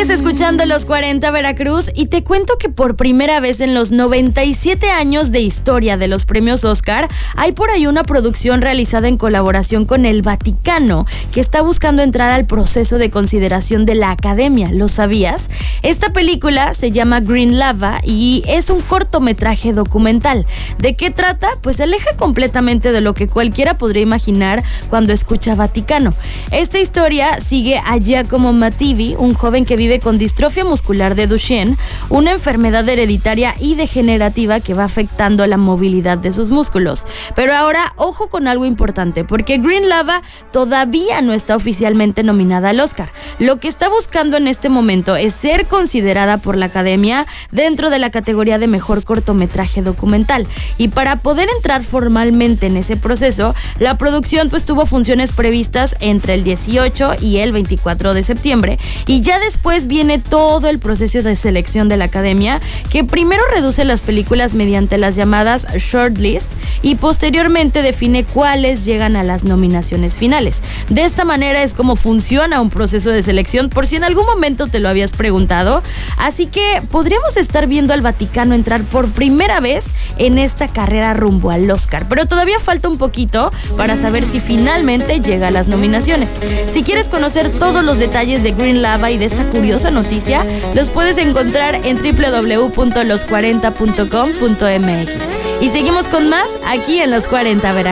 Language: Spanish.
Sigues escuchando Los 40 Veracruz y te cuento que por primera vez en los 97 años de historia de los premios Oscar, hay por ahí una producción realizada en colaboración con el Vaticano que está buscando entrar al proceso de consideración de la Academia. ¿Lo sabías? Esta película se llama Green Lava y es un cortometraje documental. ¿De qué trata? Pues se aleja completamente de lo que cualquiera podría imaginar cuando escucha Vaticano. Esta historia sigue a Giacomo Mattivi, un joven que vive con distrofia muscular de Duchenne, una enfermedad hereditaria y degenerativa que va afectando la movilidad de sus músculos. Pero ahora, ojo con algo importante, porque Green Lava todavía no está oficialmente nominada al Oscar. Lo que está buscando en este momento es ser considerada por la Academia dentro de la categoría de mejor cortometraje documental. Y para poder entrar formalmente en ese proceso, la producción pues tuvo funciones previstas entre el 18 y el 24 de septiembre, y ya después viene todo el proceso de selección de la Academia, que primero reduce las películas mediante las llamadas shortlist y posteriormente define cuáles llegan a las nominaciones finales. De esta manera es como funciona un proceso de selección, por si en algún momento te lo habías preguntado. Así que podríamos estar viendo al Vaticano entrar por primera vez en esta carrera rumbo al Oscar, pero todavía falta un poquito para saber si finalmente llega a las nominaciones. Si quieres conocer todos los detalles de Green Lava y de esta curiosa noticia, los puedes encontrar en www.los40.com.mx. Y seguimos con más aquí en Los 40 Veracruz.